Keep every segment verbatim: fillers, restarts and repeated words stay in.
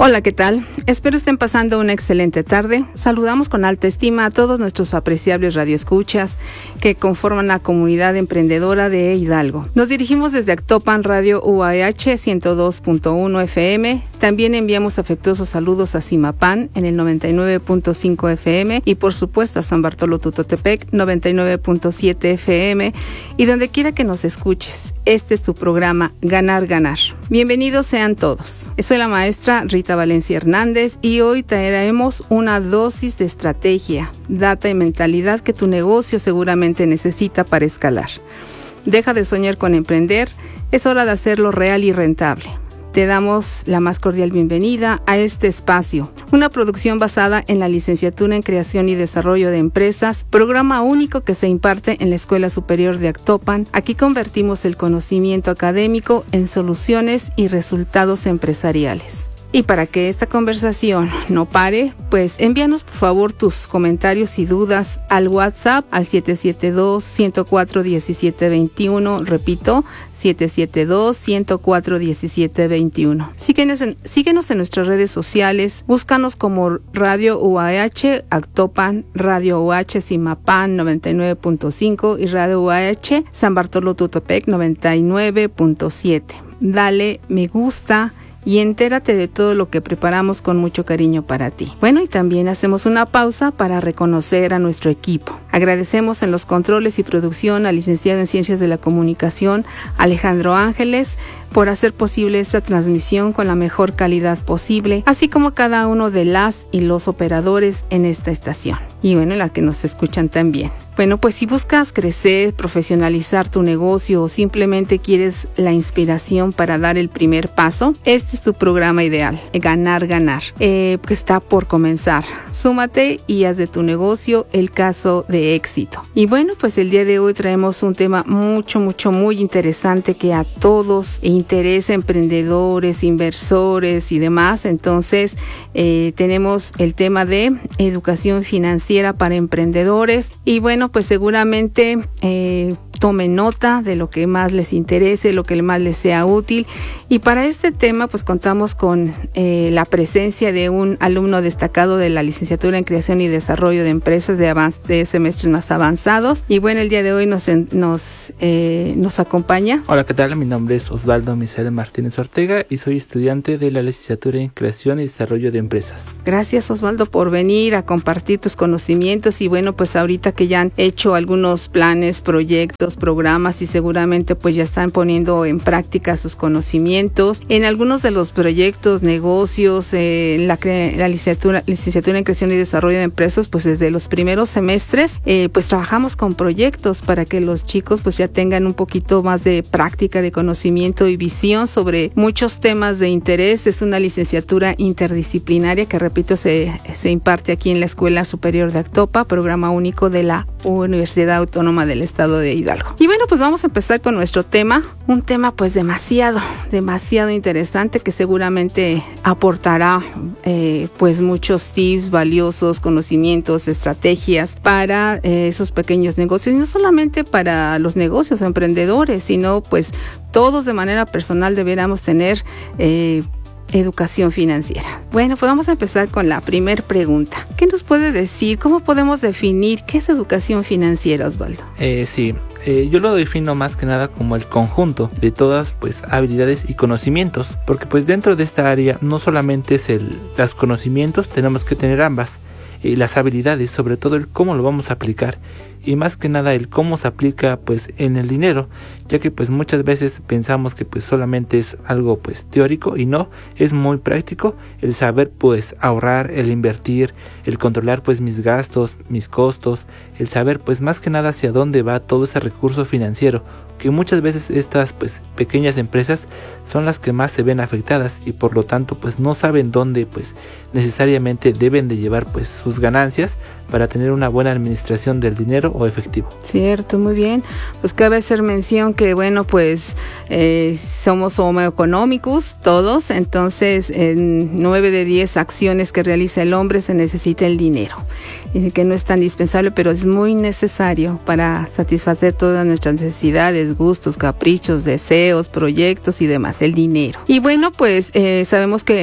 Hola, ¿qué tal? Espero estén pasando una excelente tarde. Saludamos con alta estima a todos nuestros apreciables radioescuchas que conforman la comunidad emprendedora de Hidalgo. Nos dirigimos desde Actopan Radio U A H ciento dos punto uno F M. También enviamos afectuosos saludos a Zimapán en el noventa y nueve punto cinco F M y por supuesto a San Bartolo Tutotepec noventa y nueve punto siete F M y donde quiera que nos escuches. Este es tu programa Ganar, Ganar. Bienvenidos sean todos. Soy la maestra Rita Valencia Hernández y hoy traeremos una dosis de estrategia, data y mentalidad que tu negocio seguramente necesita para escalar. Deja de soñar con emprender, es hora de hacerlo real y rentable. Te damos la más cordial bienvenida a este espacio, una producción basada en la licenciatura en Creación y Desarrollo de Empresas, programa único que se imparte en la Escuela Superior de Actopan. Aquí convertimos el conocimiento académico en soluciones y resultados empresariales. Y para que esta conversación no pare, pues envíanos por favor tus comentarios y dudas al WhatsApp al siete siete dos, uno cero cuatro, uno siete dos uno, repito, siete siete dos, uno cero cuatro, uno siete dos uno. Síguenos en, síguenos en nuestras redes sociales, búscanos como Radio U A H Actopan, Radio U A H Zimapán noventa y nueve punto cinco y Radio U A H San Bartolo Tutotepec noventa y nueve punto siete. Dale me gusta y entérate de todo lo que preparamos con mucho cariño para ti. Bueno, y también hacemos una pausa para reconocer a nuestro equipo. Agradecemos en los controles y producción al licenciado en Ciencias de la Comunicación, Alejandro Ángeles, por hacer posible esta transmisión con la mejor calidad posible, así como cada uno de las y los operadores en esta estación. Y bueno, la que nos escuchan también. Bueno, pues si buscas crecer, profesionalizar tu negocio o simplemente quieres la inspiración para dar el primer paso, este es tu programa ideal, Ganar, Ganar, eh, que está por comenzar. Súmate y haz de tu negocio el caso de éxito. Y bueno, pues el día de hoy traemos un tema mucho, mucho, muy interesante que a todos interesa, emprendedores, inversores y demás. Entonces, eh, tenemos el tema de educación financiera para emprendedores y bueno, pues seguramente eh, tomen nota de lo que más les interese, lo que más les sea útil. Y para este tema, pues contamos con eh, la presencia de un alumno destacado de la licenciatura en Creación y Desarrollo de Empresas de, avanz- de semestres más avanzados. Y bueno, el día de hoy nos, nos, eh, nos acompaña. Hola, ¿qué tal? Mi nombre es Osvaldo Misael Martínez Ortega y soy estudiante de la licenciatura en Creación y Desarrollo de Empresas. Gracias, Osvaldo, por venir a compartir tus conocimientos. Y bueno, pues ahorita que ya han hecho algunos planes, proyectos, programas y seguramente pues ya están poniendo en práctica sus conocimientos en algunos de los proyectos, negocios, eh, la, cre- la licenciatura, licenciatura en Creación y Desarrollo de Empresas, pues desde los primeros semestres eh, pues trabajamos con proyectos para que los chicos pues ya tengan un poquito más de práctica, de conocimiento y visión sobre muchos temas de interés. Es una licenciatura interdisciplinaria que repito se, se imparte aquí en la Escuela Superior de Actopan, programa único de la Universidad Autónoma del Estado de Hidalgo. Y bueno, pues vamos a empezar con nuestro tema, un tema pues demasiado, demasiado interesante que seguramente aportará eh, pues muchos tips valiosos, conocimientos, estrategias para eh, esos pequeños negocios, y no solamente para los negocios o emprendedores, sino pues todos de manera personal deberíamos tener eh, educación financiera. Bueno, pues vamos a empezar con la primer pregunta. ¿Qué nos puede decir? ¿Cómo podemos definir qué es educación financiera, Osvaldo? Eh, sí, eh, yo lo defino más que nada como el conjunto de todas pues habilidades y conocimientos, porque pues dentro de esta área no solamente es el los conocimientos, tenemos que tener ambas, y las habilidades, sobre todo el cómo lo vamos a aplicar. Y más que nada el cómo se aplica pues en el dinero, ya que pues muchas veces pensamos que pues solamente es algo pues teórico y no, es muy práctico el saber pues ahorrar, el invertir, el controlar pues mis gastos, mis costos, el saber pues más que nada hacia dónde va todo ese recurso financiero, que muchas veces estas pues pequeñas empresas son las que más se ven afectadas y por lo tanto pues no saben dónde pues necesariamente deben de llevar pues sus ganancias para tener una buena administración del dinero o efectivo. Cierto, muy bien. Pues cabe hacer mención que bueno pues eh, somos homo economicus todos, entonces en nueve de diez acciones que realiza el hombre se necesita el dinero. Y que no es tan indispensable, pero es muy necesario para satisfacer todas nuestras necesidades, gustos, caprichos, deseos, proyectos y demás, el dinero. Y bueno, pues eh, sabemos que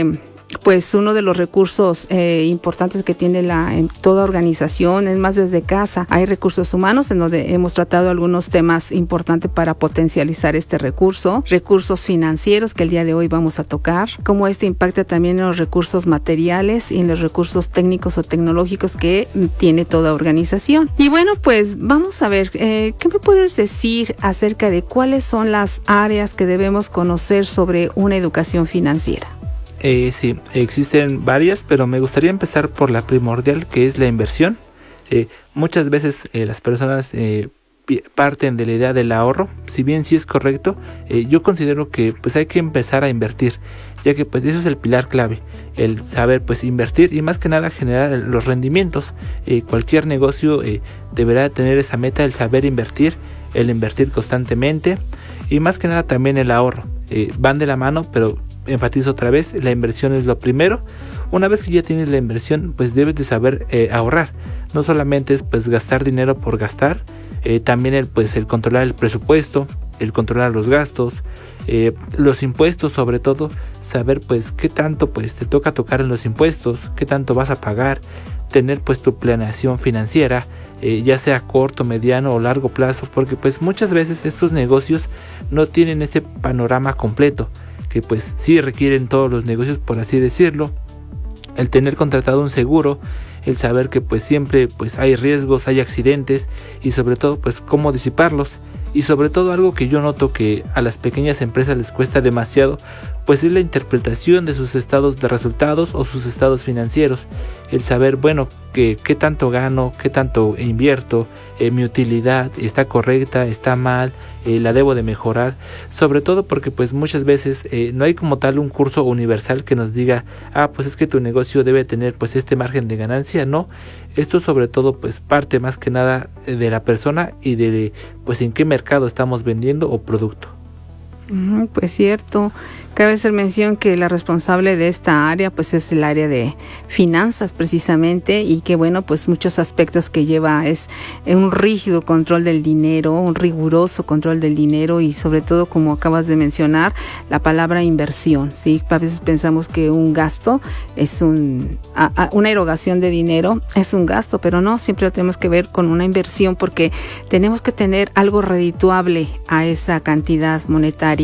pues uno de los recursos eh, importantes que tiene la en toda organización, es más desde casa. Hay recursos humanos en donde hemos tratado algunos temas importantes para potencializar este recurso, recursos financieros que el día de hoy vamos a tocar, cómo este impacta también en los recursos materiales y en los recursos técnicos o tecnológicos que tiene toda organización. Y bueno, pues vamos a ver, eh, ¿qué me puedes decir acerca de cuáles son las áreas que debemos conocer sobre una educación financiera? Eh, sí, existen varias, pero me gustaría empezar por la primordial, que es la inversión. Eh, muchas veces eh, las personas eh, parten de la idea del ahorro. Si bien sí es correcto, eh, yo considero que pues hay que empezar a invertir, ya que pues eso es el pilar clave, el saber pues invertir y más que nada generar los rendimientos. Eh, cualquier negocio eh, deberá tener esa meta, el saber invertir, el invertir constantemente y más que nada también el ahorro. Eh, van de la mano, pero enfatizo otra vez, la inversión es lo primero. Una vez que ya tienes la inversión, pues debes de saber eh, ahorrar. No solamente es pues gastar dinero por gastar, eh, también el pues el controlar el presupuesto, el controlar los gastos, eh, los impuestos, sobre todo saber pues qué tanto pues te toca tocar en los impuestos, qué tanto vas a pagar, tener pues tu planeación financiera, eh, ya sea corto, mediano o largo plazo, porque pues muchas veces estos negocios no tienen ese panorama completo, que pues sí requieren todos los negocios, por así decirlo, el tener contratado un seguro, el saber que pues siempre pues hay riesgos, hay accidentes y sobre todo pues cómo disiparlos. Y sobre todo algo que yo noto que a las pequeñas empresas les cuesta demasiado, pues es la interpretación de sus estados de resultados o sus estados financieros. El saber, bueno, que qué tanto gano, qué tanto invierto, eh, mi utilidad está correcta, está mal, eh, la debo de mejorar. Sobre todo porque pues muchas veces eh, no hay como tal un curso universal que nos diga, ah, pues es que tu negocio debe tener pues este margen de ganancia. No, esto sobre todo pues parte más que nada de la persona y de pues en qué mercado estamos vendiendo o producto. Pues cierto, cabe hacer mención que la responsable de esta área pues es el área de finanzas precisamente, y que bueno, pues muchos aspectos que lleva es un rígido control del dinero, un riguroso control del dinero y sobre todo, como acabas de mencionar, la palabra inversión, ¿sí? A veces pensamos que un gasto es un a, a, una erogación de dinero es un gasto, pero no, siempre lo tenemos que ver con una inversión porque tenemos que tener algo redituable a esa cantidad monetaria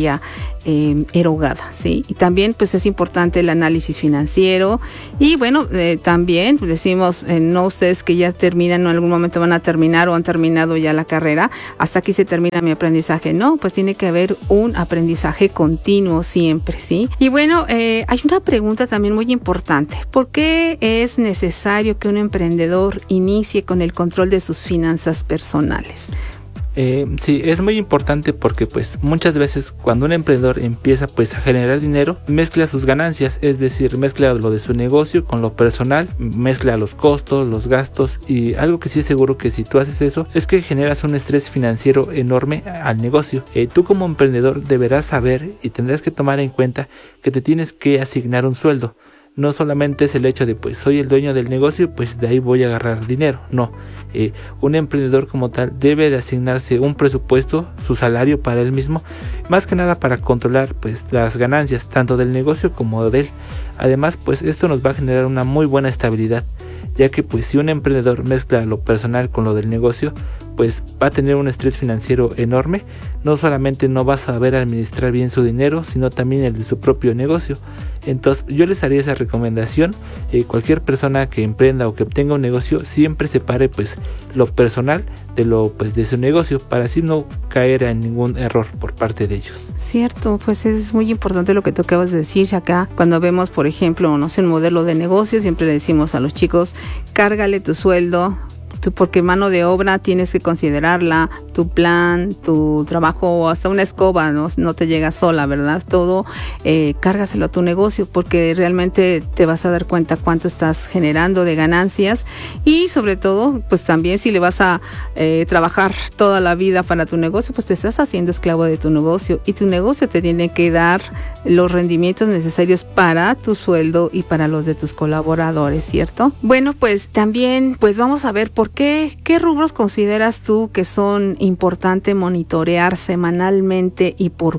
Eh, erogada, ¿sí? Y también pues es importante el análisis financiero y bueno, eh, también decimos, eh, no ustedes que ya terminan o en algún momento van a terminar o han terminado ya la carrera, hasta aquí se termina mi aprendizaje. No, pues tiene que haber un aprendizaje continuo siempre, ¿sí? Y bueno, eh, hay una pregunta también muy importante. ¿Por qué es necesario que un emprendedor inicie con el control de sus finanzas personales? Eh, sí, es muy importante porque pues muchas veces cuando un emprendedor empieza pues a generar dinero, mezcla sus ganancias, es decir, mezcla lo de su negocio con lo personal, mezcla los costos, los gastos, y algo que sí es seguro que si tú haces eso es que generas un estrés financiero enorme al negocio. Eh, tú como emprendedor deberás saber y tendrás que tomar en cuenta que te tienes que asignar un sueldo. No solamente es el hecho de pues soy el dueño del negocio, pues de ahí voy a agarrar dinero. No, eh, un emprendedor como tal debe de asignarse un presupuesto, su salario para él mismo, más que nada para controlar pues las ganancias tanto del negocio como de él. Además pues esto nos va a generar una muy buena estabilidad, ya que pues si un emprendedor mezcla lo personal con lo del negocio, pues va a tener un estrés financiero enorme. No solamente no va a saber administrar bien su dinero, sino también el de su propio negocio. Entonces yo les haría esa recomendación, eh, cualquier persona que emprenda o que obtenga un negocio siempre separe pues lo personal de lo pues de su negocio, para así no caer en ningún error por parte de ellos. Cierto, pues es muy importante lo que tú acabas de decir acá. Cuando vemos, por ejemplo, no sé, un modelo de negocio, siempre le decimos a los chicos, cárgale tu sueldo, tú, porque mano de obra tienes que considerarla, tu plan, tu trabajo, hasta una escoba no, no te llega sola, ¿verdad? Todo eh, cárgaselo a tu negocio, porque realmente te vas a dar cuenta cuánto estás generando de ganancias, y sobre todo pues también si le vas a eh, trabajar toda la vida para tu negocio, pues te estás haciendo esclavo de tu negocio, y tu negocio te tiene que dar los rendimientos necesarios para tu sueldo y para los de tus colaboradores, ¿cierto? Bueno, pues también pues vamos a ver por qué, qué rubros consideras tú que son importante monitorear semanalmente y por qué.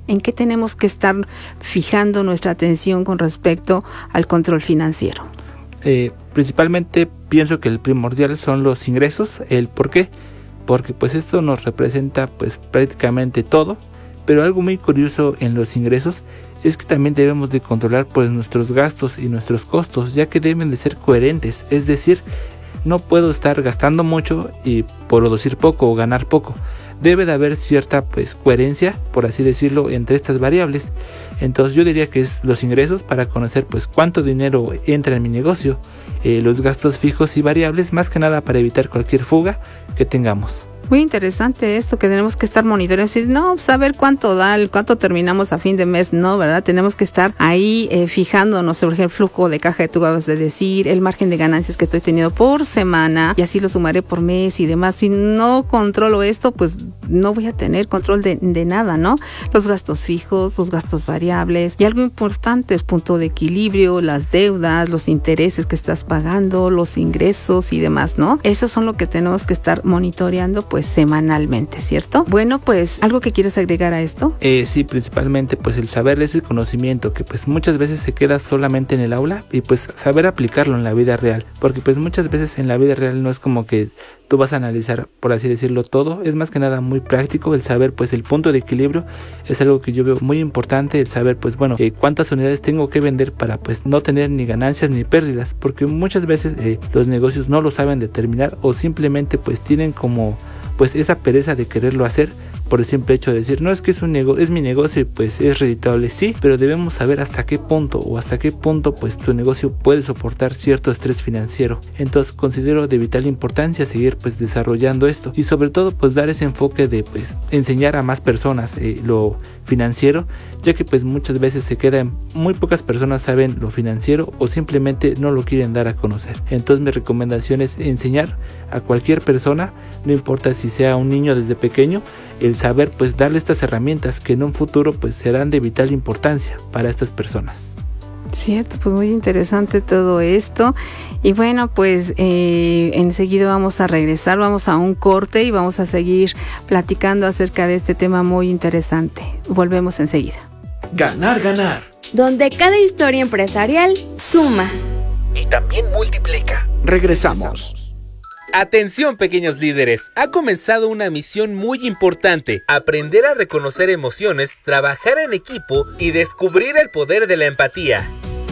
¿En qué tenemos que estar fijando nuestra atención con respecto al control financiero? Eh, principalmente pienso que el primordial son los ingresos. ¿El por qué? Porque pues esto nos representa pues prácticamente todo, pero algo muy curioso en los ingresos es que también debemos de controlar pues nuestros gastos y nuestros costos, ya que deben de ser coherentes, es decir, no puedo estar gastando mucho y producir poco o ganar poco. Debe de haber cierta pues coherencia, por así decirlo, entre estas variables. Entonces yo diría que es los ingresos para conocer pues cuánto dinero entra en mi negocio, eh, los gastos fijos y variables, más que nada para evitar cualquier fuga que tengamos. Muy interesante esto, que tenemos que estar monitoreando, decir, no, saber cuánto da, cuánto terminamos a fin de mes, no, ¿verdad? Tenemos que estar ahí eh, fijándonos sobre el flujo de caja que tú acabas de decir, el margen de ganancias que estoy teniendo por semana, y así lo sumaré por mes y demás. Si no controlo esto, pues no voy a tener control de, de nada, ¿no? Los gastos fijos, los gastos variables, y algo importante es punto de equilibrio, las deudas, los intereses que estás pagando, los ingresos y demás, ¿no? Esos son lo que tenemos que estar monitoreando, pues, semanalmente, ¿cierto? Bueno, pues, ¿algo que quieres agregar a esto? Eh, sí, principalmente pues el saber ese conocimiento que pues muchas veces se queda solamente en el aula, y pues saber aplicarlo en la vida real, porque pues muchas veces en la vida real no es como que tú vas a analizar, por así decirlo, todo, es más que nada muy práctico. El saber pues el punto de equilibrio es algo que yo veo muy importante, el saber pues bueno, eh, cuántas unidades tengo que vender para pues no tener ni ganancias ni pérdidas, porque muchas veces eh, los negocios no lo saben determinar, o simplemente pues tienen como pues esa pereza de quererlo hacer por el simple hecho de decir, no, es que es un negocio, es mi negocio y pues es redituable, sí, pero debemos saber hasta qué punto o hasta qué punto pues tu negocio puede soportar cierto estrés financiero. Entonces considero de vital importancia seguir pues desarrollando esto, y sobre todo pues dar ese enfoque de pues enseñar a más personas eh, lo financiero, ya que pues muchas veces se queda en muy pocas personas saben lo financiero o simplemente no lo quieren dar a conocer. Entonces mi recomendación es enseñar a cualquier persona, no importa si sea un niño desde pequeño, el saber pues darle estas herramientas que en un futuro pues serán de vital importancia para estas personas. Cierto, pues muy interesante todo esto. Y bueno, pues eh, enseguida vamos a regresar, vamos a un corte y vamos a seguir platicando acerca de este tema muy interesante. Volvemos enseguida. Ganar, ganar. Donde cada historia empresarial suma y también multiplica. Regresamos. Atención, pequeños líderes, ha comenzado una misión muy importante: aprender a reconocer emociones, trabajar en equipo y descubrir el poder de la empatía.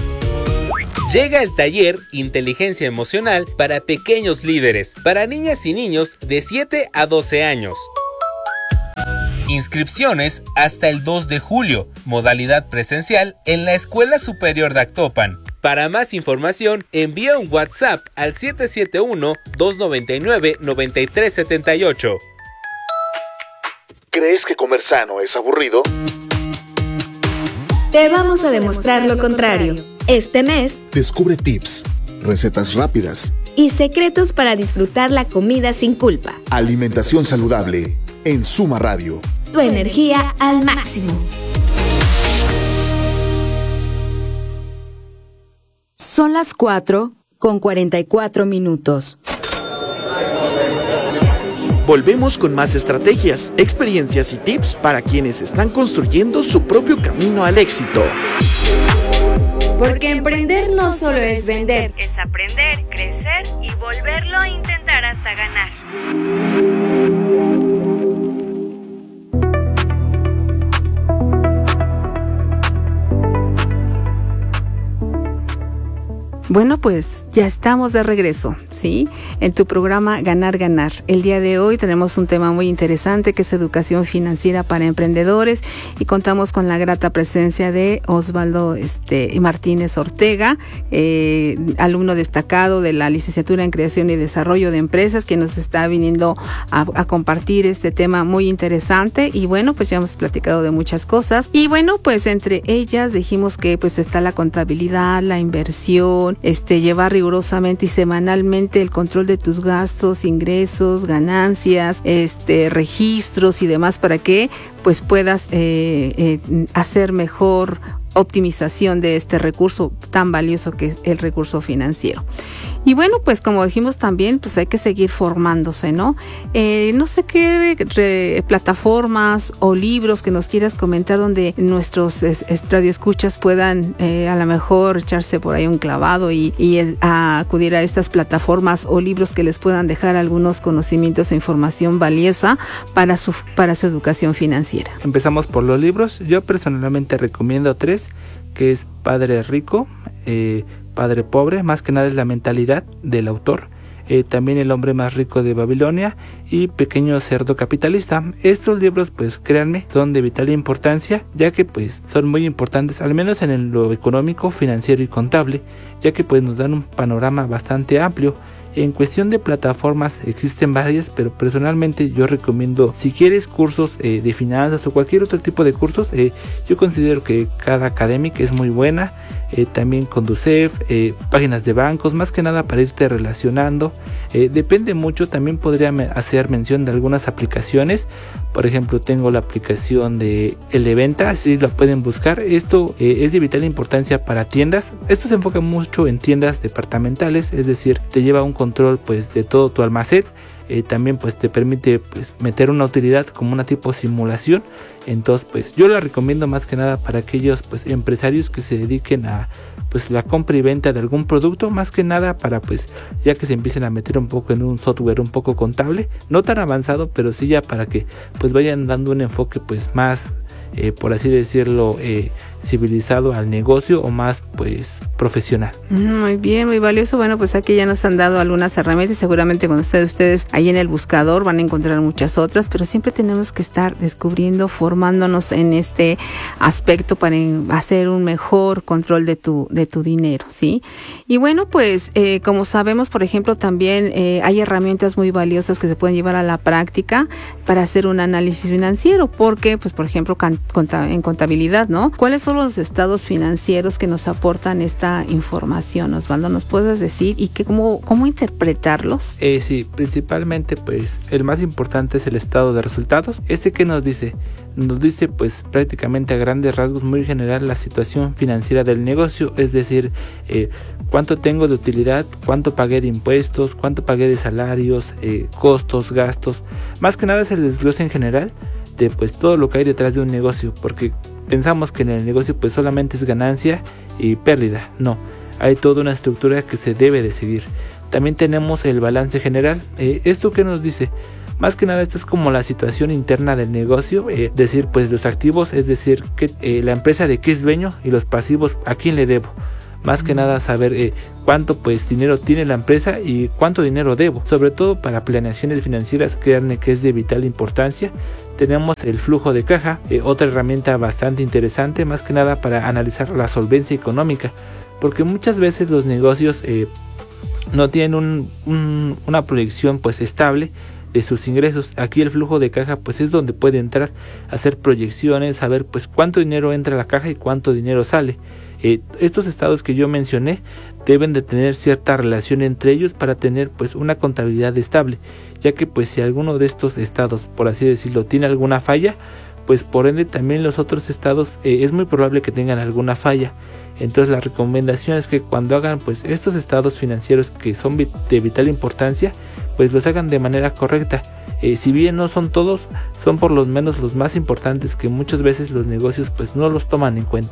Llega el taller Inteligencia Emocional para pequeños líderes, para niñas y niños de siete a doce años. Inscripciones hasta el dos de julio, modalidad presencial en la Escuela Superior de Actopan. Para más información, envía un WhatsApp al siete siete uno, dos nueve nueve, nueve tres siete ocho. ¿Crees que comer sano es aburrido? Te vamos a demostrar lo contrario. Este mes, descubre tips, recetas rápidas y secretos para disfrutar la comida sin culpa. Alimentación saludable en Suma Radio. Tu energía al máximo. Son las cuatro con cuarenta y cuatro minutos. Volvemos con más estrategias, experiencias y tips para quienes están construyendo su propio camino al éxito. Porque emprender no solo es vender, es aprender, crecer y volverlo a intentar hasta ganar. Bueno, pues ya estamos de regreso, ¿sí? En tu programa Ganar, Ganar. El día de hoy tenemos un tema muy interesante que es educación financiera para emprendedores, y contamos con la grata presencia de Osvaldo este, Martínez Ortega, eh, alumno destacado de la licenciatura en Creación y Desarrollo de Empresas, que nos está viniendo a, a compartir este tema muy interesante. Y bueno, pues ya hemos platicado de muchas cosas. Y bueno, pues entre ellas dijimos que pues está la contabilidad, la inversión, Este, llevar rigurosamente y semanalmente el control de tus gastos, ingresos, ganancias, este, registros y demás, para que pues puedas eh, eh, hacer mejor optimización de este recurso tan valioso que es el recurso financiero. Y bueno, pues como dijimos también, pues hay que seguir formándose, ¿no? Eh, no sé qué re, plataformas o libros que nos quieras comentar donde nuestros es, radioescuchas puedan eh, a lo mejor echarse por ahí un clavado y, y es, a acudir a estas plataformas o libros que les puedan dejar algunos conocimientos e información valiosa para su, para su educación financiera. Empezamos por los libros. Yo personalmente recomiendo tres, que es Padre Rico, eh, Padre Pobre, más que nada es la mentalidad del autor. Eh, también El hombre más rico de Babilonia y Pequeño cerdo capitalista. Estos libros, pues créanme, son de vital importancia, ya que pues son muy importantes, al menos en el, lo económico, financiero y contable, ya que pues nos dan un panorama bastante amplio. En cuestión de plataformas existen varias, pero personalmente yo recomiendo, si quieres cursos eh, de finanzas o cualquier otro tipo de cursos, eh, yo considero que cada académica es muy buena. Eh, también Conducef, eh, páginas de bancos, más que nada para irte relacionando. Eh, depende mucho, también podría me hacer mención de algunas aplicaciones. Por ejemplo, tengo la aplicación de Eleventa, así la pueden buscar. Esto eh, es de vital importancia para tiendas. Esto se enfoca mucho en tiendas departamentales, es decir, te lleva un control pues de todo tu almacén. Eh, también pues te permite pues meter una utilidad como una tipo simulación. Entonces pues yo la recomiendo más que nada para aquellos pues empresarios que se dediquen a pues la compra y venta de algún producto, más que nada para pues ya que se empiecen a meter un poco en un software un poco contable, no tan avanzado, pero sí ya para que pues vayan dando un enfoque pues más eh, por así decirlo eh, civilizado al negocio o más pues profesional. Muy bien, muy valioso. Bueno, pues aquí ya nos han dado algunas herramientas, seguramente cuando ustedes, ustedes ahí en el buscador van a encontrar muchas otras, pero siempre tenemos que estar descubriendo, formándonos en este aspecto para hacer un mejor control de tu, de tu dinero, ¿sí? Y bueno, pues eh, como sabemos, por ejemplo, también eh, hay herramientas muy valiosas que se pueden llevar a la práctica para hacer un análisis financiero, porque, pues por ejemplo, can, conta, en contabilidad, ¿no? ¿Cuáles son los estados financieros que nos aportan esta información, Osvaldo? ¿Nos puedes decir y que cómo, cómo interpretarlos? Eh, sí, principalmente pues el más importante es el estado de resultados. Este que nos dice, nos dice pues prácticamente a grandes rasgos, muy general, la situación financiera del negocio, es decir, eh, cuánto tengo de utilidad, cuánto pagué de impuestos, cuánto pagué de salarios, eh, costos, gastos. Más que nada es el desglose en general de pues todo lo que hay detrás de un negocio, porque pensamos que en el negocio pues solamente es ganancia y pérdida. No, hay toda una estructura que se debe de seguir. También tenemos el balance general. Eh, ¿Esto qué nos dice? Más que nada, esto es como la situación interna del negocio, eh, decir pues los activos, es decir, que eh, la empresa de qué es dueño, y los pasivos, a quién le debo. Más que nada saber eh, cuánto pues dinero tiene la empresa y cuánto dinero debo. Sobre todo para planeaciones financieras, créanme que es de vital importancia. Tenemos el flujo de caja, eh, otra herramienta bastante interesante, más que nada para analizar la solvencia económica, porque muchas veces los negocios eh, no tienen un, un, una proyección pues estable de sus ingresos. Aquí el flujo de caja pues es donde puede entrar a hacer proyecciones, saber pues cuánto dinero entra a la caja y cuánto dinero sale. Eh, estos estados que yo mencioné deben de tener cierta relación entre ellos para tener pues una contabilidad estable, ya que pues si alguno de estos estados, por así decirlo, tiene alguna falla, pues por ende también los otros estados eh, es muy probable que tengan alguna falla. Entonces la recomendación es que cuando hagan pues estos estados financieros que son de vital importancia, pues los hagan de manera correcta. Eh, si bien no son todos, son por lo menos los más importantes, que muchas veces los negocios pues no los toman en cuenta.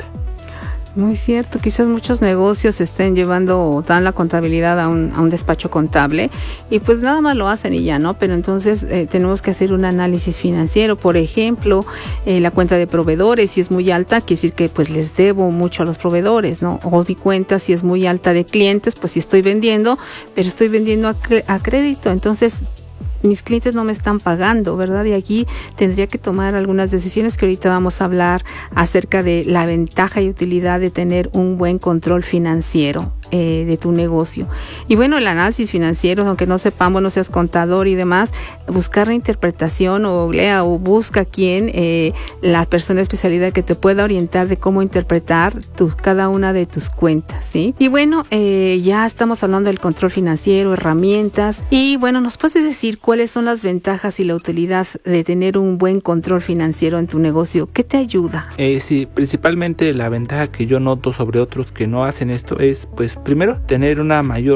Muy cierto, quizás muchos negocios estén llevando o dan la contabilidad a un, a un despacho contable y pues nada más lo hacen y ya, ¿no? Pero entonces eh, tenemos que hacer un análisis financiero. Por ejemplo, eh, la cuenta de proveedores, si es muy alta, quiere decir que pues les debo mucho a los proveedores, ¿no? O mi cuenta, si es muy alta de clientes, pues si estoy vendiendo, pero estoy vendiendo a, cre- a crédito, entonces mis clientes no me están pagando, ¿verdad? Y aquí tendría que tomar algunas decisiones que ahorita vamos a hablar acerca de la ventaja y utilidad de tener un buen control financiero eh, de tu negocio. Y bueno, el análisis financiero, aunque no sepamos, no seas contador y demás, buscar la interpretación o lea o busca quien, eh, la persona de especialidad que te pueda orientar de cómo interpretar tu, cada una de tus cuentas, ¿sí? Y bueno, eh, ya estamos hablando del control financiero, herramientas, y bueno, ¿nos puedes decir cuáles son las ventajas y la utilidad de tener un buen control financiero en tu negocio? ¿Qué te ayuda? Eh, sí, principalmente la ventaja que yo noto sobre otros que no hacen esto es, pues, primero, tener una mayor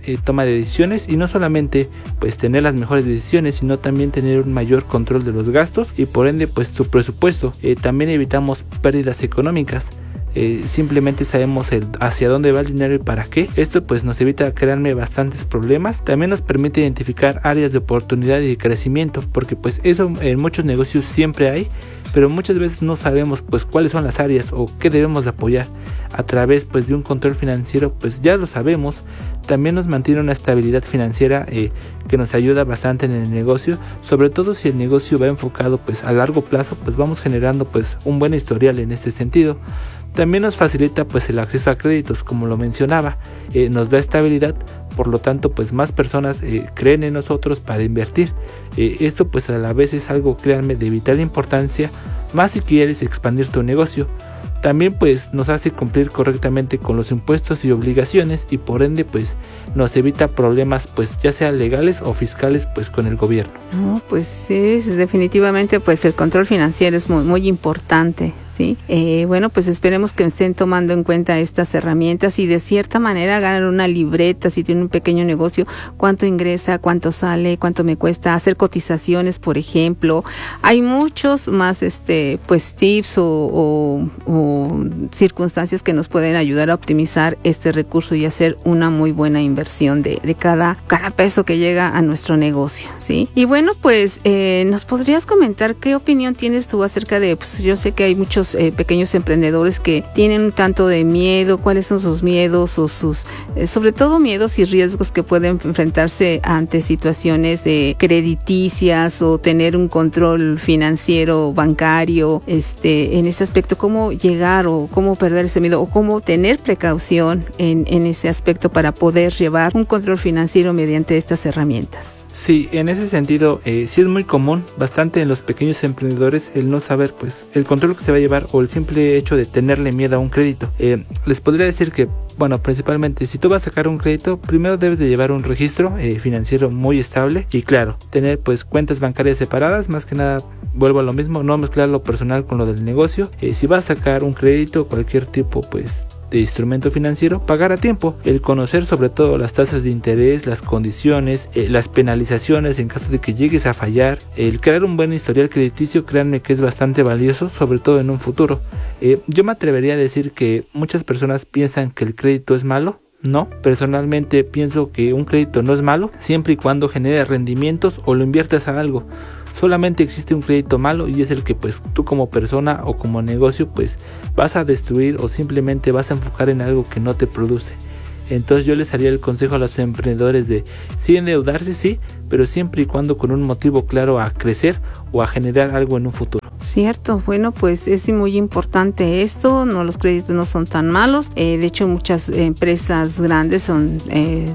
eh, toma de decisiones, y no solamente pues tener las mejores decisiones, sino también tener un mayor control de los gastos y por ende pues tu presupuesto. Eh, también evitamos pérdidas económicas. Eh, simplemente sabemos el, hacia dónde va el dinero y para qué. Esto pues nos evita, créanme, bastantes problemas. También nos permite identificar áreas de oportunidad y de crecimiento, porque pues eso en muchos negocios siempre hay, pero muchas veces no sabemos pues cuáles son las áreas o qué debemos de apoyar. A través pues de un control financiero pues ya lo sabemos. También nos mantiene una estabilidad financiera eh, que nos ayuda bastante en el negocio, sobre todo si el negocio va enfocado pues a largo plazo, pues vamos generando pues un buen historial en este sentido. También nos facilita pues el acceso a créditos, como lo mencionaba, eh, nos da estabilidad, por lo tanto pues más personas eh, creen en nosotros para invertir. Eh, esto pues a la vez es algo, créanme, de vital importancia, más si quieres expandir tu negocio. También pues nos hace cumplir correctamente con los impuestos y obligaciones, y por ende pues nos evita problemas pues ya sea legales o fiscales pues con el gobierno. No, pues es definitivamente pues el control financiero es muy, muy importante. Sí, eh, bueno, pues esperemos que estén tomando en cuenta estas herramientas y de cierta manera ganar una libreta si tienen un pequeño negocio, cuánto ingresa, cuánto sale, cuánto me cuesta, hacer cotizaciones, por ejemplo. Hay muchos más este pues tips o, o, o circunstancias que nos pueden ayudar a optimizar este recurso y hacer una muy buena inversión de, de cada, cada peso que llega a nuestro negocio, ¿sí? Y bueno, pues eh, ¿nos podrías comentar qué opinión tienes tú acerca de, pues yo sé que hay muchos Eh, pequeños emprendedores que tienen un tanto de miedo, cuáles son sus miedos o sus, eh, sobre todo miedos y riesgos que pueden enfrentarse ante situaciones de crediticias o tener un control financiero bancario, este, en ese aspecto, cómo llegar o cómo perder ese miedo o cómo tener precaución en, en ese aspecto para poder llevar un control financiero mediante estas herramientas? Sí, en ese sentido, eh, sí es muy común, bastante en los pequeños emprendedores, el no saber pues el control que se va a llevar o el simple hecho de tenerle miedo a un crédito. Eh, les podría decir que, bueno, principalmente si tú vas a sacar un crédito, primero debes de llevar un registro eh, financiero muy estable y claro, tener pues cuentas bancarias separadas, más que nada. Vuelvo a lo mismo, no mezclar lo personal con lo del negocio. Eh, si vas a sacar un crédito, cualquier tipo pues de instrumento financiero, pagar a tiempo, el conocer sobre todo las tasas de interés, las condiciones, eh, las penalizaciones en caso de que llegues a fallar, el crear un buen historial crediticio, créanme que es bastante valioso, sobre todo en un futuro. Eh, yo me atrevería a decir que muchas personas piensan que el crédito es malo. No, personalmente pienso que un crédito no es malo siempre y cuando genere rendimientos o lo inviertas a algo. Solamente existe un crédito malo y es el que pues tú como persona o como negocio pues vas a destruir o simplemente vas a enfocar en algo que no te produce. Entonces yo les haría el consejo a los emprendedores de sí endeudarse, sí, pero siempre y cuando con un motivo claro a crecer o a generar algo en un futuro. Cierto, bueno, pues es muy importante esto, no, los créditos no son tan malos, eh, de hecho muchas empresas grandes son, eh,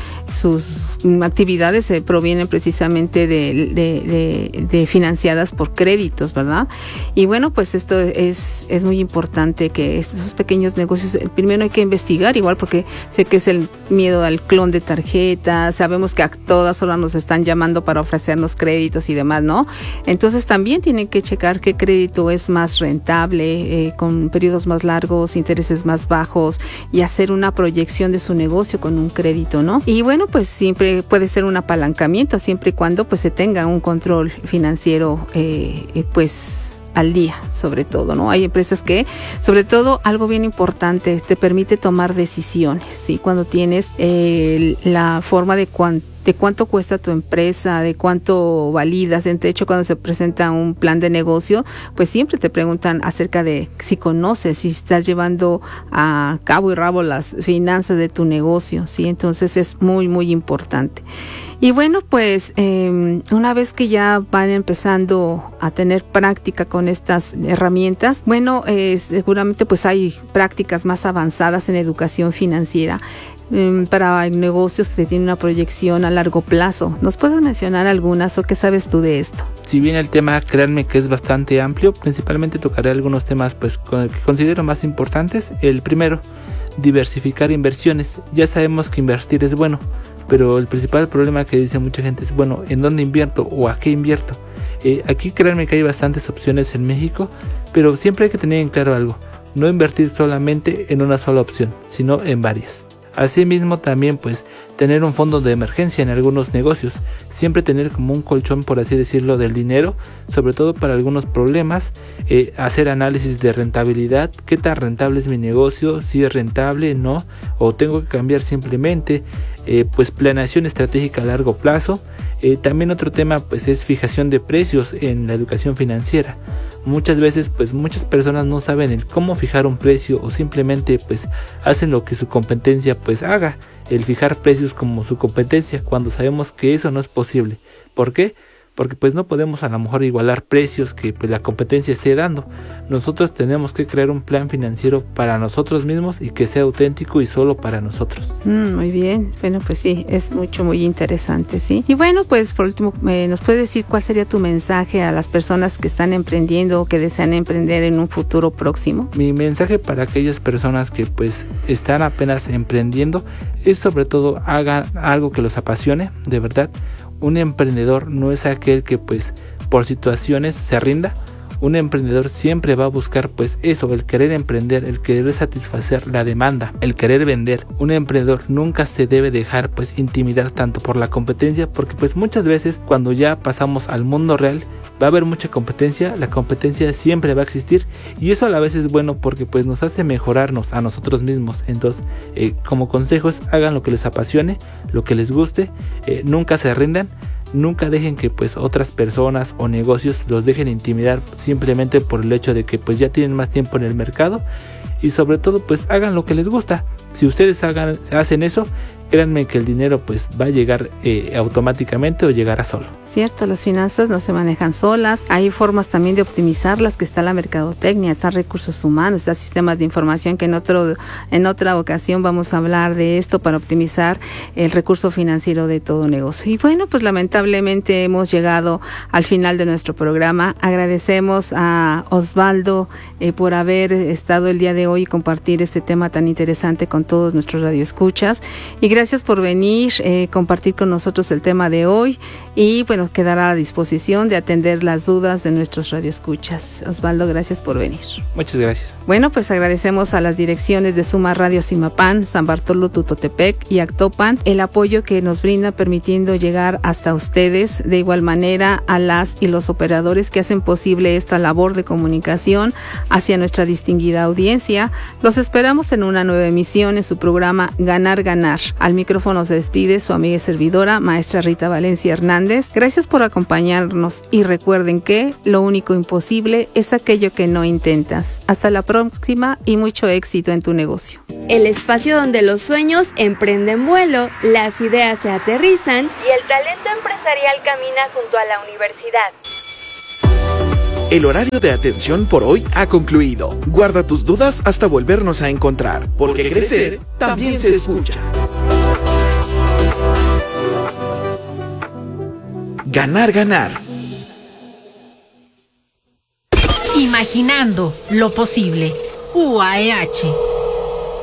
sus actividades se provienen precisamente de, de, de, de financiadas por créditos, ¿verdad? Y bueno, pues esto es, es muy importante que esos pequeños negocios, primero hay que investigar, igual porque sé que es el miedo al clon de tarjetas, sabemos que a todas horas nos están llamando para ofrecernos créditos y demás, ¿no? Entonces también tienen que checar qué crédito es más rentable, eh, con periodos más largos, intereses más bajos y hacer una proyección de su negocio con un crédito, ¿no? Y bueno, pues siempre puede ser un apalancamiento, siempre y cuando pues se tenga un control financiero, eh, eh, pues al día, sobre todo, ¿no? Hay empresas que, sobre todo, algo bien importante, te permite tomar decisiones, ¿sí? Cuando tienes eh, la forma de cuánto de cuánto cuesta tu empresa, de cuánto validas. De hecho, cuando se presenta un plan de negocio, pues siempre te preguntan acerca de si conoces, si estás llevando a cabo y rabo las finanzas de tu negocio, ¿sí? Entonces es muy, muy importante. Y bueno, pues eh, una vez que ya van empezando a tener práctica con estas herramientas, bueno, eh, seguramente pues hay prácticas más avanzadas en educación financiera para negocios que tienen una proyección a largo plazo. ¿Nos puedes mencionar algunas o qué sabes tú de esto? Si bien el tema, créanme que es bastante amplio, principalmente tocaré algunos temas pues que considero más importantes. El primero, diversificar inversiones. Ya sabemos que invertir es bueno, pero el principal problema que dice mucha gente es, bueno, ¿en dónde invierto o a qué invierto? Eh, aquí créanme que hay bastantes opciones en México, pero siempre hay que tener en claro algo: no invertir solamente en una sola opción, sino en varias. Asimismo también pues tener un fondo de emergencia en algunos negocios, siempre tener como un colchón, por así decirlo, del dinero, sobre todo para algunos problemas, eh, hacer análisis de rentabilidad, qué tan rentable es mi negocio, si es rentable, no, o tengo que cambiar simplemente, eh, pues planeación estratégica a largo plazo. Eh, también otro tema pues es fijación de precios en la educación financiera. Muchas veces pues muchas personas no saben el cómo fijar un precio o simplemente pues hacen lo que su competencia pues haga, el fijar precios como su competencia, cuando sabemos que eso no es posible. ¿Por qué? Porque pues no podemos a lo mejor igualar precios que pues la competencia esté dando. Nosotros tenemos que crear un plan financiero para nosotros mismos y que sea auténtico y solo para nosotros. Mm, muy bien, bueno pues sí, es mucho muy interesante, sí. Y bueno pues por último, eh, ¿nos puedes decir cuál sería tu mensaje a las personas que están emprendiendo o que desean emprender en un futuro próximo? Mi mensaje para aquellas personas que pues están apenas emprendiendo es sobre todo hagan algo que los apasione, de verdad. Un emprendedor no es aquel que pues por situaciones se rinda. Un emprendedor siempre va a buscar pues eso, el querer emprender, el querer satisfacer la demanda, el querer vender. Un emprendedor nunca se debe dejar pues intimidar tanto por la competencia, porque pues muchas veces cuando ya pasamos al mundo real va a haber mucha competencia, la competencia siempre va a existir y eso a la vez es bueno porque pues nos hace mejorarnos a nosotros mismos. Entonces eh, como consejos, hagan lo que les apasione, lo que les guste, eh, nunca se rindan. Nunca dejen que pues otras personas o negocios los dejen intimidar simplemente por el hecho de que pues ya tienen más tiempo en el mercado, y sobre todo pues hagan lo que les gusta. Si ustedes hagan, hacen eso, créanme que el dinero pues va a llegar eh, automáticamente o llegará solo. Cierto, las finanzas no se manejan solas, hay formas también de optimizarlas, que está la mercadotecnia, están recursos humanos, está sistemas de información, que en otro en otra ocasión vamos a hablar de esto para optimizar el recurso financiero de todo negocio. Y bueno, pues lamentablemente hemos llegado al final de nuestro programa. Agradecemos a Osvaldo eh, por haber estado el día de hoy y compartir este tema tan interesante con todos nuestros radioescuchas, y gracias por venir, eh, compartir con nosotros el tema de hoy, y bueno, quedará a disposición de atender las dudas de nuestros radioescuchas. Osvaldo, gracias por venir. Muchas gracias. Bueno, pues agradecemos a las direcciones de Suma Radio Zimapán, San Bartolo Tutotepec y Actopan el apoyo que nos brinda, permitiendo llegar hasta ustedes. De igual manera a las y los operadores que hacen posible esta labor de comunicación hacia nuestra distinguida audiencia. Los esperamos en una nueva emisión en su programa Ganar Ganar. Al micrófono se despide su amiga y servidora, maestra Rita Valencia Hernández. Gracias por acompañarnos y recuerden que lo único imposible es aquello que no intentas. Hasta la próxima y mucho éxito en tu negocio. El espacio donde los sueños emprenden vuelo, las ideas se aterrizan y el talento empresarial camina junto a la universidad. El horario de atención por hoy ha concluido. Guarda tus dudas hasta volvernos a encontrar, porque crecer también se escucha. Ganar, ganar. Imaginando lo posible. U A E H.